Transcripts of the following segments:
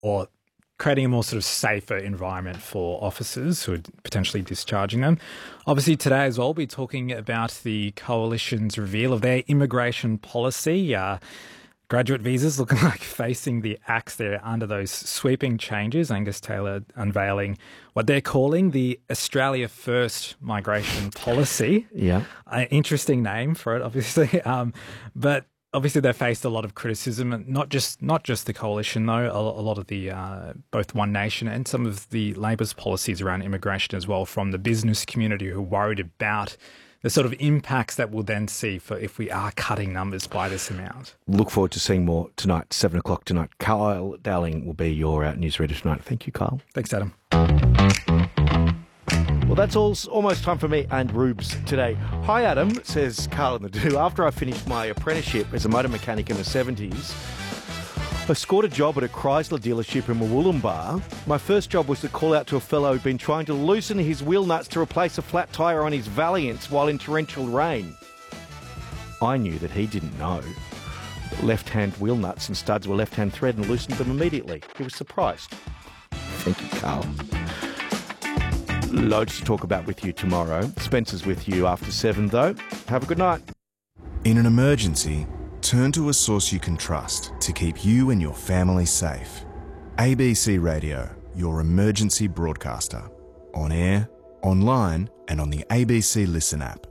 or creating a more sort of safer environment for officers who are potentially discharging them. Obviously, today as well, we'll be talking about the Coalition's reveal of their immigration policy. Graduate visas looking like facing the axe there under those sweeping changes. Angus Taylor unveiling what they're calling the Australia First Migration Policy. Yeah. Interesting name for it, obviously. But obviously, they faced a lot of criticism, and not just the Coalition, though. A lot of the both One Nation and some of the Labor's policies around immigration as well, from the business community who are worried about the sort of impacts that we'll then see for if we are cutting numbers by this amount. Look forward to seeing more tonight, 7 o'clock tonight. Kyle Dowling will be your newsreader tonight. Thank you, Kyle. Thanks, Adam. Well, that's almost time for me and Rubes today. Hi, Adam, says Carl in the Do. After I finished my apprenticeship as a motor mechanic in the 70s, I scored a job at a Chrysler dealership in Wollumbar. My first job was to call out to a fellow who'd been trying to loosen his wheel nuts to replace a flat tyre on his Valiance while in torrential rain. I knew that he didn't know. Left-hand wheel nuts and studs were left-hand thread and loosened them immediately. He was surprised. Thank you, Carl. Loads to talk about with you tomorrow. Spencer's with you after 7, though. Have a good night. In an emergency, turn to a source you can trust to keep you and your family safe. ABC Radio, your emergency broadcaster. On air, online, and on the ABC Listen app.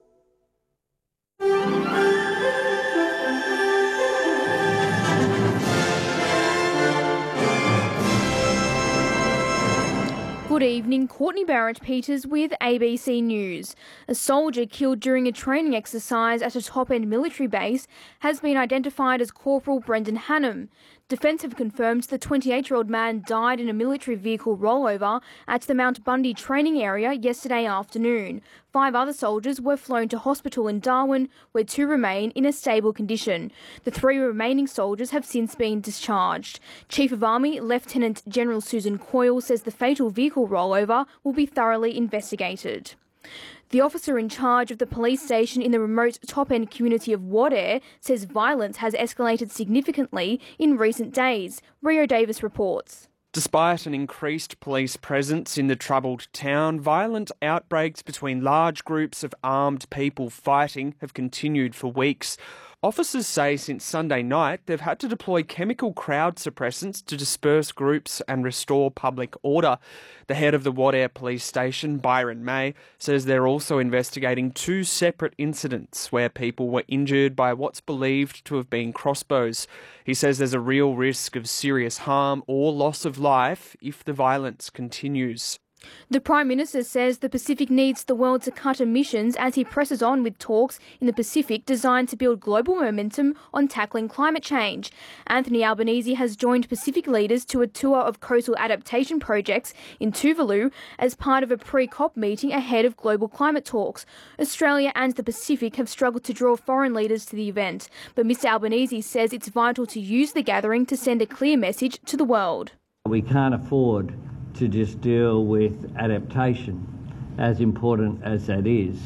Good evening, Courtney Barrett-Peters with ABC News. A soldier killed during a training exercise at a top-end military base has been identified as Corporal Brendan Hannum. Defence have confirmed the 28-year-old man died in a military vehicle rollover at the Mount Bundy training area yesterday afternoon. 5 other soldiers were flown to hospital in Darwin, where 2 remain in a stable condition. The 3 remaining soldiers have since been discharged. Chief of Army Lieutenant General Susan Coyle says the fatal vehicle rollover will be thoroughly investigated. The officer in charge of the police station in the remote top-end community of Wadeye says violence has escalated significantly in recent days. Rio Davis reports. Despite an increased police presence in the troubled town, violent outbreaks between large groups of armed people fighting have continued for weeks. Officers say since Sunday night they've had to deploy chemical crowd suppressants to disperse groups and restore public order. The head of the Wadeye police station, Byron May, says they're also investigating 2 separate incidents where people were injured by what's believed to have been crossbows. He says there's a real risk of serious harm or loss of life if the violence continues. The Prime Minister says the Pacific needs the world to cut emissions as he presses on with talks in the Pacific designed to build global momentum on tackling climate change. Anthony Albanese has joined Pacific leaders to a tour of coastal adaptation projects in Tuvalu as part of a pre-COP meeting ahead of global climate talks. Australia and the Pacific have struggled to draw foreign leaders to the event, but Mr Albanese says it's vital to use the gathering to send a clear message to the world. We can't afford to just deal with adaptation, as important as that is.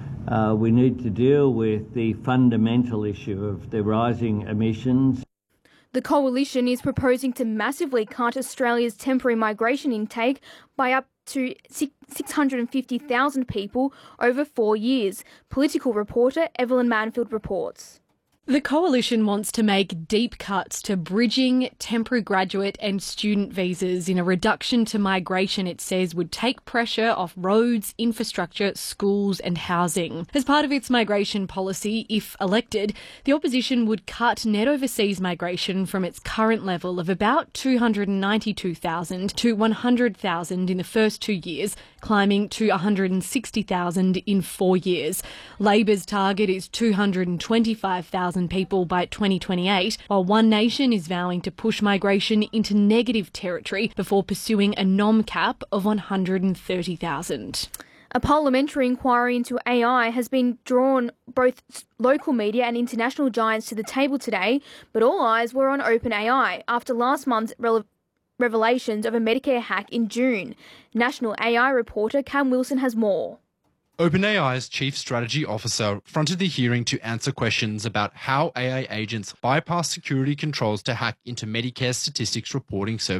We need to deal with the fundamental issue of the rising emissions. The Coalition is proposing to massively cut Australia's temporary migration intake by up to 650,000 people over 4 years. Political reporter Evelyn Manfield reports. The Coalition wants to make deep cuts to bridging, temporary graduate and student visas in a reduction to migration it says would take pressure off roads, infrastructure, schools and housing. As part of its migration policy, if elected, the opposition would cut net overseas migration from its current level of about 292,000 to 100,000 in the first 2 years, climbing to 160,000 in 4 years. Labor's target is 225,000 people by 2028, while One Nation is vowing to push migration into negative territory before pursuing a nom cap of 130,000. A parliamentary inquiry into AI has been drawn both local media and international giants to the table today, but all eyes were on OpenAI after last month's revelations of a Medicare hack in June. National AI reporter Cam Wilson has more. OpenAI's Chief Strategy Officer fronted the hearing to answer questions about how AI agents bypass security controls to hack into Medicare statistics reporting services.